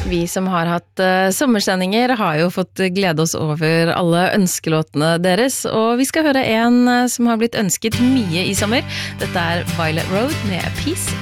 Vi som har hatt sommersendinger har jo fått glede oss over alle ønskelåtene deres, og vi skal høre en som har blitt ønsket mye i sommer. Dette Violet Road med Peace